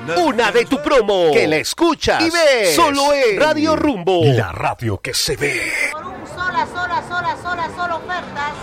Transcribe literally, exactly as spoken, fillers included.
Una de tu promo, que la escuchas y ves solo en Radio Rumbo, la radio que se ve. Por un sola, sola, sola, sola, sola ofertas.